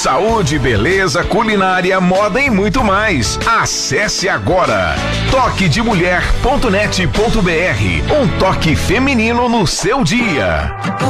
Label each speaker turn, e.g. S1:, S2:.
S1: Saúde, beleza, culinária, moda e muito mais. Acesse agora toquedemulher.net.br. Um toque feminino no seu dia.